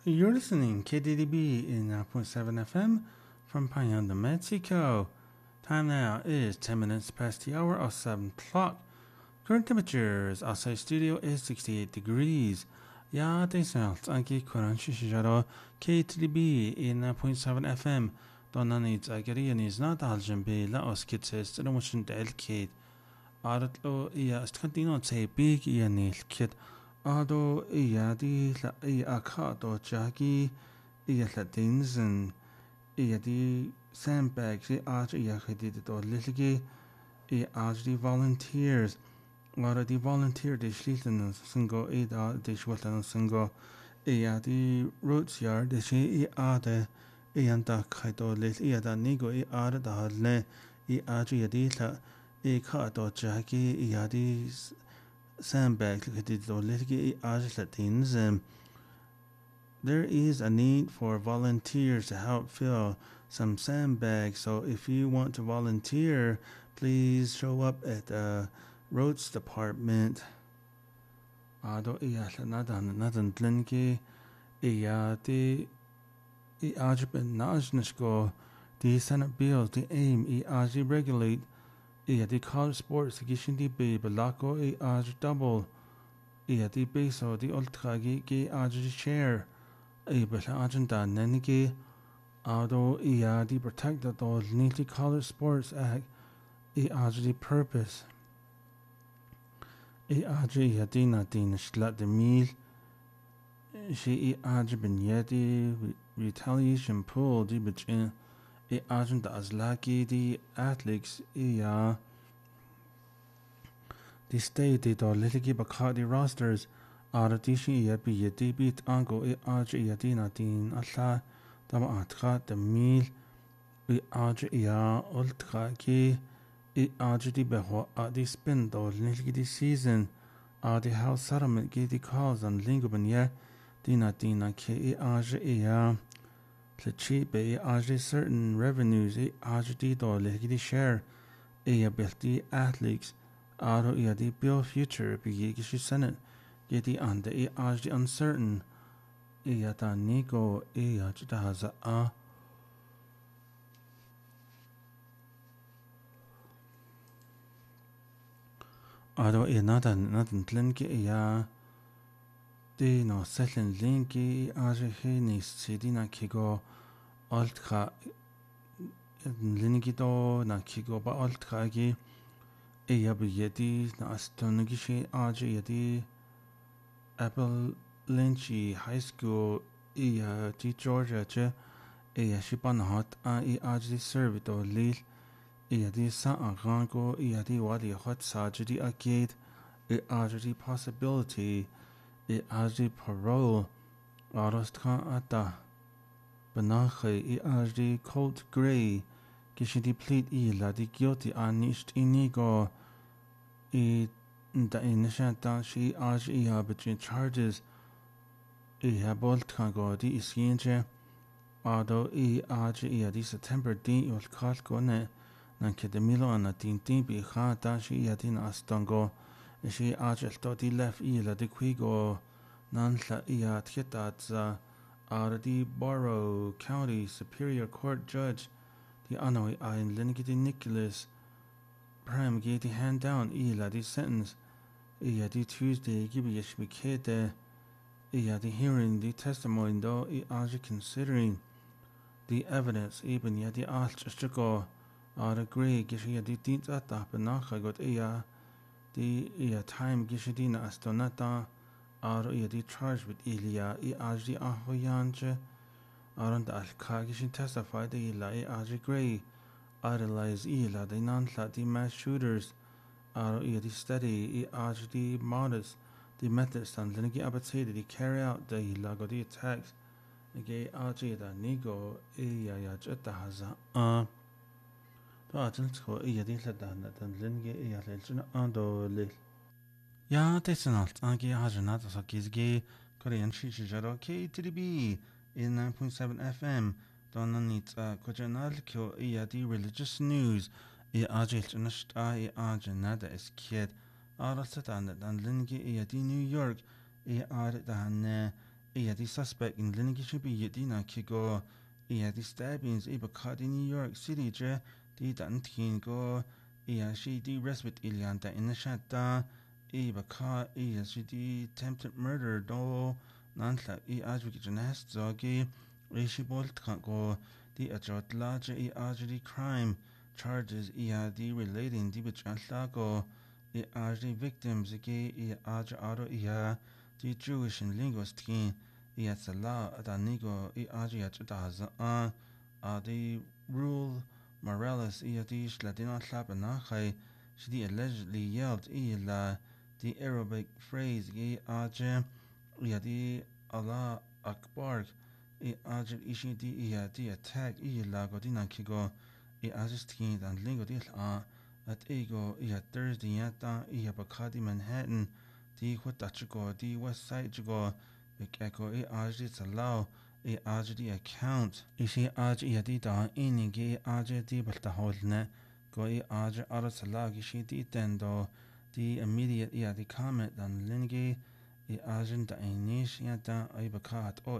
You're listening KDDB in 9.7 FM from Payanda, Mexico. Time now is 10 minutes past the hour of 7 o'clock. Current temperatures outside studio is 68 degrees. Ja, det är snällt. Anki Kuran Shishijaro KTDB in 9.7 FM. Donna needs Agarian is not Aljan B. La Oskitses, the motion del kid. Aratlo, ja, Stantino say big Ianil kid. Ado di la akato jagi la dinsen di sandbags khadid do lilgi di volunteers ado di volunteer di sliten singo da di shwatan singo di roots yard di she ade anta khaido lil da nigo ade da le di la kato jagi di sandbags there is a need for volunteers to help fill some sandbags, so if you want to volunteer, please show up at the roads department. Ado nadan tlinki di ajben najnishko the Senate bill to aim regulate the college sports gishindi be balako double the beso the ultragi share bela agenda nenigi ado the protect the neatly college sports act the purpose yadina din shlat the meal she ben yeti retaliation pool di bichin agenda as lucky the athletes the state the litigi bakadi rosters aratishi yeti bit ango yadina din alla dama atra the meal ultra ki di beho the spin the litigi the season the house settlement the calls on linguban dina ke the cheap certain revenues di do litigi share the athletes aro the bill future be senate the and the uncertain da nigo da haza aro nadan tlinki di no setlen linki ni sidina kigo ultra linki do na kigo ba ultra gi biyeti na astongishi yeti Apple Lynchy High School di Georgia che shipan hot di servito lil di sa rango di wadi hot di arcade di possibility di parole arostkan ata banache di cold gray gishi di plead la di guilty nicht inigo da initiata she between charges boltkago di isinje ado di September di ulkalko ne nanke de Milano tin bi khata she din astango she to di left la di quigo nan la tkheta di Borough County Superior Court Judge the anoi in Linigiti Nicholas Prime gave the hand down la di sentence the Tuesday gibi yeshmikete the hearing the testimony though considering the evidence even the alchiko the grey gishi the tint ata benacha got the time gishidina astonata the charged with Ilya the ahoyanje around the alka gishi testified the la grey idolize the non-la the mass shooters the study the modest the methods and linki abatted the carry out the lago the attacks the the nigo jetta haza to atilsko the ladana the linki lelchuna ando lil tesnalt anki hajana to sakizgi Korean shishijaro KTB in 9.7 FM Donna needs kojanal kyo the religious news nada is kid Arasatan and Lingi di New York dan the suspect in Linigi should be Yedina Kigo, the stabbings, Ibakad in New York City, the Dantin go, she the respite Ilianta in the Shata, Ibakad, she the attempted murder, do, Nantla, Ajwik Janest Zogi, she bolt can't go, the Ajot larger the crime charges, the relating, the Bichanlago, the victims, the Auto, the Jewish and linguist king. Salah Adanigo Ajiat the rule Morales Iadish Ladina Slabanachai she allegedly yelled the Arabic phrase Ajem Iadi Allah Akbar Ajit Ishidi Iadi attack Ila Godina Kigo Ajistin and Lingo at Ego Thursday Yata Bakadi Manhattan the Hutachigo the West Side Jigo Echo Salau account Ishi Yadida Inigi Baltaholne Go Arasalag Ishi Tendo the immediate the comment on Lingi Da Inish Yada Ibakat o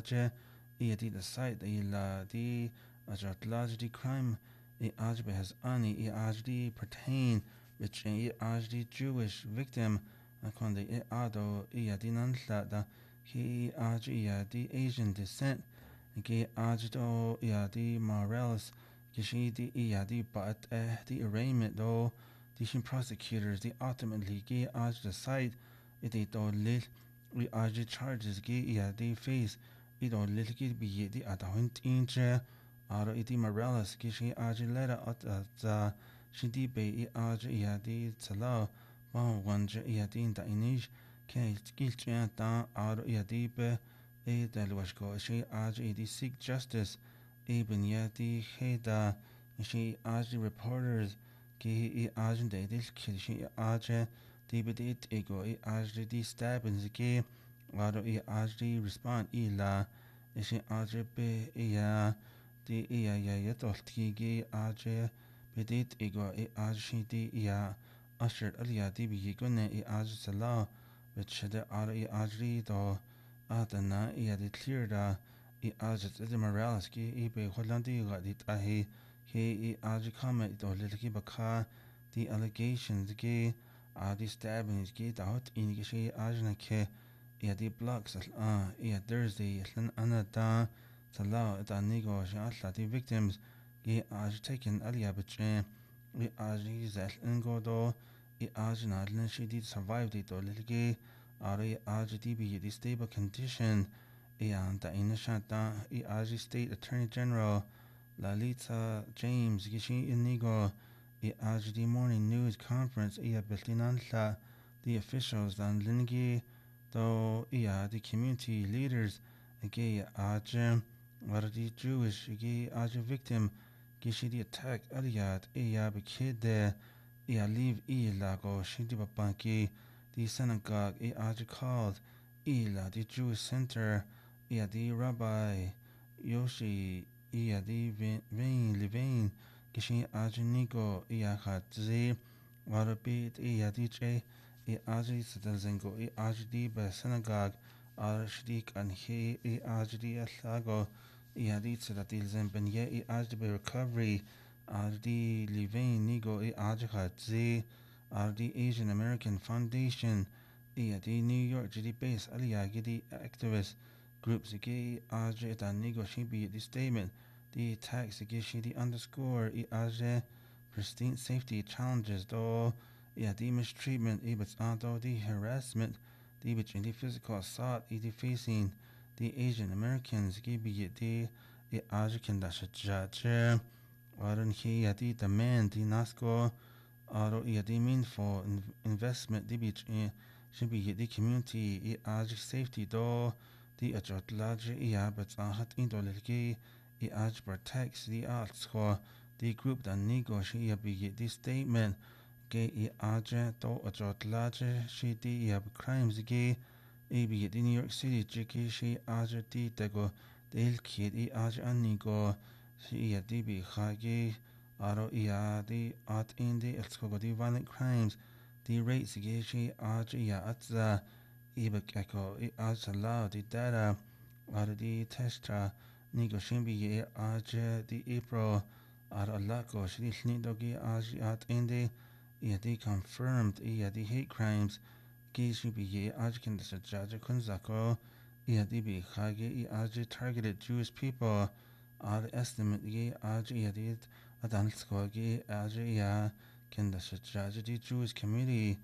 the site the Ajat crime has Ani pertain which Jewish victim upon the Ado Nantlada he the Asian descent ge do the Morales gishi the but the arraignment though the prosecutors the ultimately ge the site it do lit we charges ge the face it do lit ge be the adahint inche aro the Morales gishi letter at she di be the tsala one the inish Kilchia Aro Yadibe Delwashko she seek justice Eben Yadi Heda she reporters Ki Dedis Kilshi Dibedit Ego di stabbings Ki Aro respond Ila she Be di Yatolki Bedit Ego di Ushered Alia Dibi Gune Salah which the Ajri do Adana the clear the Morales be Hollandi it he comment do little baka the allegations the stabbings out in Gishi Ajna ke the blocks Thursday Anada Salah Danigo Shatla the victims taken Alia Biche Ajri Zel do Ajna she did survive the little RARGDB the stable condition and the Inishata State Attorney General Lalita James Gishi Inigo RGD Morning News Conference Beltinanla the officials and Lingi though the community leaders Gay Ajem the Jewish Gay victim Gishi the attack Aliyat Bekid leave Lago Shidibabanki the synagogue called Ila the Jewish center the Rabbi Yoshi the Vain Levain Gishi Ajinigo Hadzi Warabit DJ Aji Zengo Ajdi synagogue Shdik and he Ajdi Aslago the Tzadatil Benye Ajdi recovery the Levain Nigo Ajhadzi the Asian American Foundation the New York City based Aliyagidi activist groups the Nigo Shibi the statement the attacks against the underscore pristine safety challenges though the mistreatment the harassment the physical assault facing the Asian Americans the Ajikan Dashajache Waran he the demand the Nasco the meaningful investment the beach should be the community safety do the ajot large but hat indolki protects the arts the group that negotiate the statement gay do ajot large she the crimes gay the New York City jiki she the tego del kid anigo she the khagi the art in the violent crimes the rates she atza ibak echo azala di data ara di testa nigo shimbi ye aje di April ara alako shri snidogi aji at indi di confirmed di hate crimes gi shimbi ye aji kinda sajaja kunzako di bi khage aji targeted Jewish people ara estimate ye aji di adansko gi aji ya kinda sajaja di Jewish community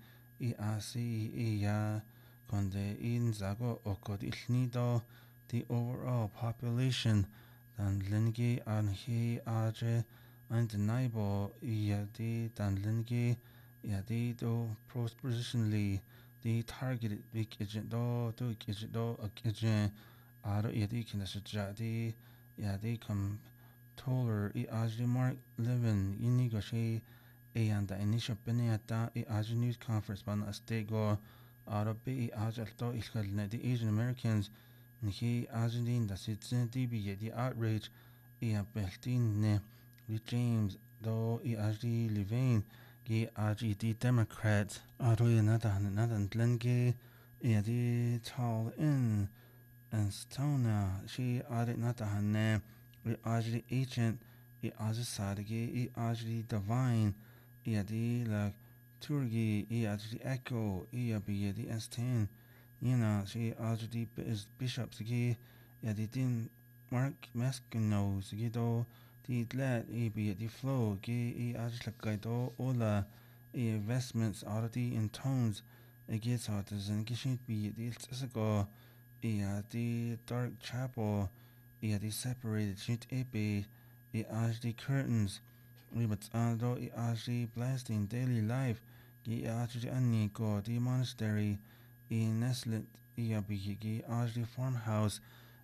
asi ya konde in zago oko di ilnido the overall population dan lingi an hi aje undeniable di dan lingi di do propositionally the targeted big agent do agent do agent aro di kinda sajadi di comptroller aje Mark Levin inigo shi and the initial Beneta Asian News Conference ban Astego Arabi Ajalto Iskalne the Asian Americans Nhi Asian the Citizen DB the outrage Beltin with James do Aji Levine Gi Aji the Democrats Aroy Nathan Lenge the tall in and Stona she added Natahane with Aji agent Aji Sadigi Aji Divine di like Turgi di Echo di S10 si di bishops gi di din Mark Meskino gi do di let di flow gi like do ola investments di in tones gi and gishin di tsiko di dark chapel di separated shit di curtains but although actually blasting daily life actually aniko the monastery in Neslet bigi actually farmhouse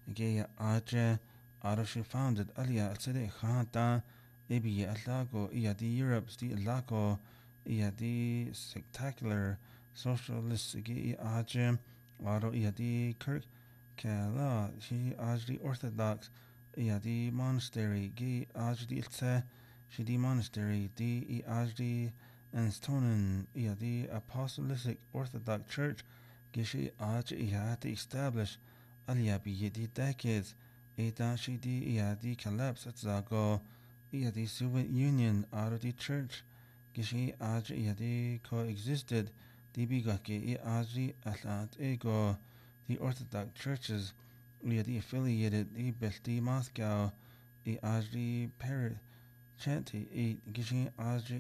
aje she founded alia sede khata ebi alago the Europe's the alago the spectacular socialist aje aro the Kirk kala she actually orthodox the monastery actually she the monastery the and Stonen the apostolic Orthodox Church gishi had to establish alia bi the decades she the collapse at zago the Soviet Union out of the church gishi the coexisted the bigaki atlant ego the Orthodox churches the affiliated the Belti Moscow the Paris Chanty gishin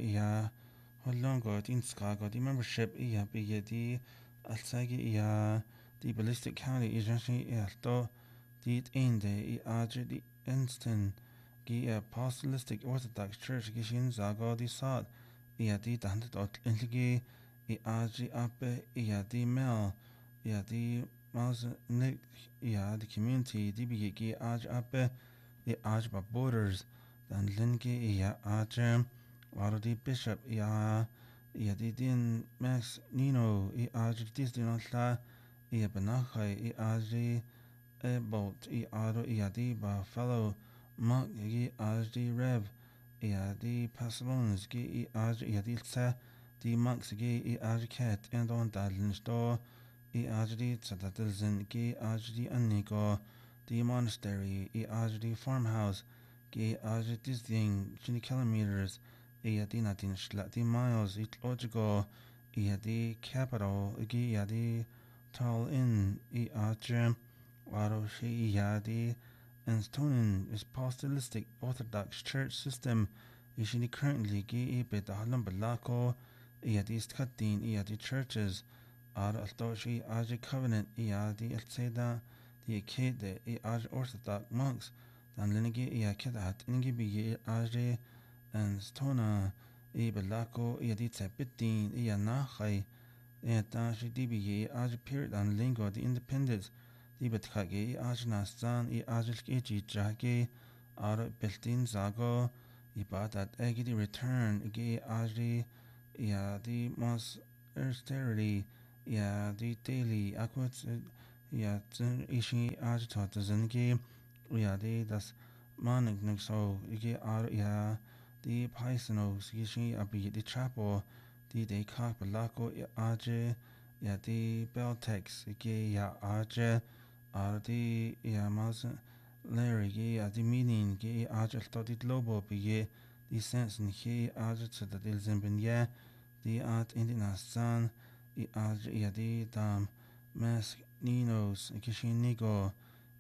holongo din skago the membership the alsagi the ballistic county alto the inde the instant the apostolic Orthodox Church gishin zago the sought the dant intligi the ape the mel the Muslim the community the bigi ape the borders dan linki ajem waro di bishop di din Max Nino dis din la benachai about aro di ba fellow monk di rev di pasalones di tsa di monks ket and on dalin sto di tzadadelzen di aniko di monastery di farmhouse this thing 20 kilometers di natin the miles logical the capital the tall in waro she the Estonian apostolic Orthodox Church system is currently bet halam balako the skatin the churches she covenant the Elseda the kid the Orthodox monks dan linigi kedat ingi bi and Stona belako di tsepitin nachai ta she dibi period and lingo the independence the betkage nastan jage beltin zago badat the return the most austerity the daily akut ishi tot zengi the das manik so the paisanos gishi the chapel the de kak balako di Beltex ge aje di mas Larry ge di meaning ge aje di lobo be di sense ge aje da dil zembin di indina san aje di dam mas ninos kishin nigo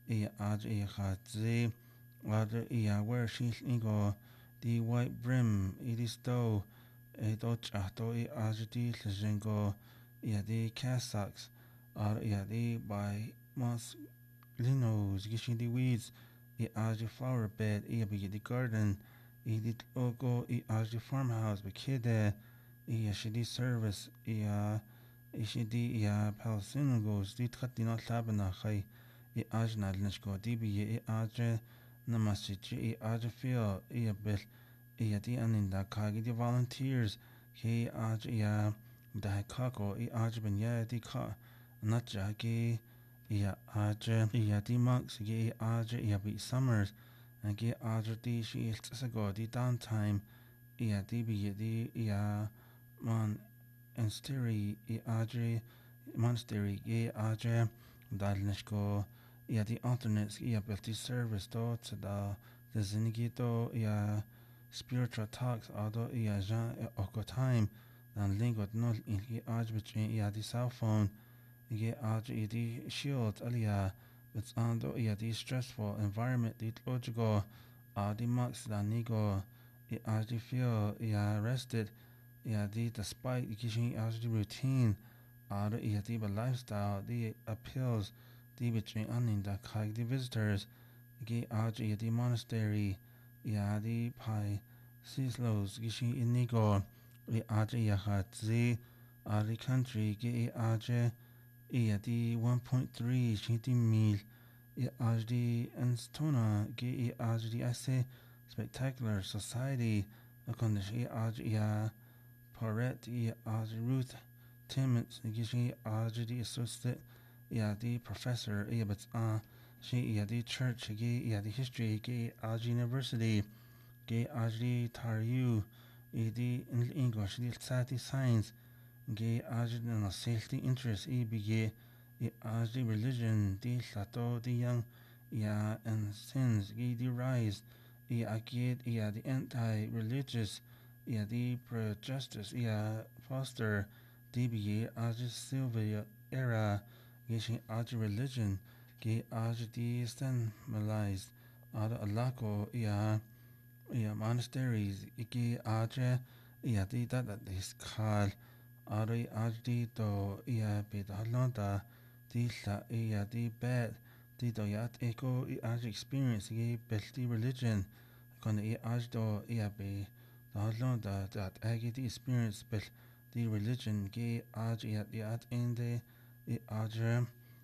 aje khatze aje where she nigo di white brim it is do do chato aje di ljengo di cassocks di by mas linos gishin di weeds aje flower bed be the garden di logo aje farmhouse be kid she di service she di palestinagos di tkatina labana khay aje nalnishko di be aje namasich aje feel bel di aninda kagi di volunteers ke aje da kako aje ben di ka natja ke aje di monks ge aje be summers and ge aje di she sago di downtime di be di man monastery aje monastery ge aje dalnishko di alternates bel di service do to the zinigito spiritual talks ado jan oko time dan lingot no in aje between di cell phone aje di shield alia it's ando di stressful environment di logical di max dan nigo aje feel rested di despite kishin aje routine di lifestyle the appeals the between anin da kai the visitors aje di monastery di pai sislos kishin inigo aje khatzi the country aje di 1.3 shinti mil aje Anstona aje di ase spectacular society akondish aje Paret aje Ruth Timmons gishi aje di associate di professor but she di church di history aje university aje taru di English di sati science aje na safety interest be aje religion di sato di young and sins di rise agid the anti-religious the pro-justice foster dba aje Sylvia era gishin aje religion aje di standardized alako monasteries aje di that is called aje di to be the halonda di la di bad di do echo aje experience bel religion kon aje do be the halonda that age the experience bel the religion aje di ende aje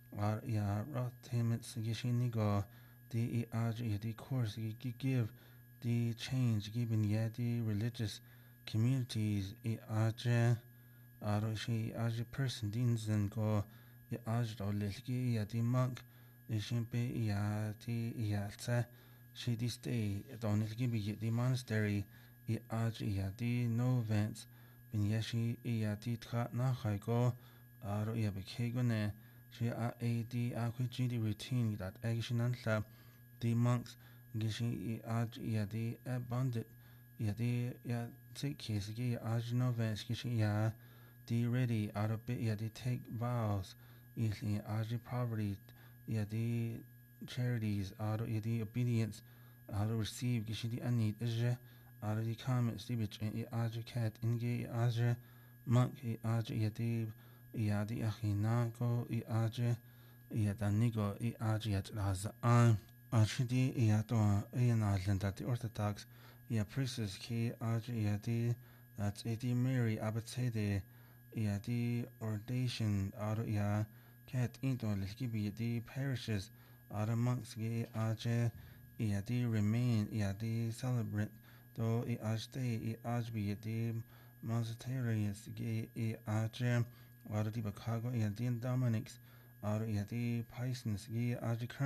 rotatements gishinigo the aje the course give the change given the religious communities aje she aje person dinzen go aje do lelki the monk shimpe the tsa she di stay don lelki the monastery aje the no events bin yeshi the tra na go be kegone she the the routine that action the monks gishi aje the abundant the take case aje no events gishi the ready out of bit they take vows aje poverty the charities out of the obedience out of receive gishi the anid out of the comments the bitch aje cat inge aje monk aje the the achinago aje danigo aje as Archidi to the Orthodox priestess ki aje the that's Mary Abbotade the ordination cat into liskibi the parishes monks aje the remain the celebrant do stay ajbi the monasteries aje the Bacago the Dominics the Pisces aje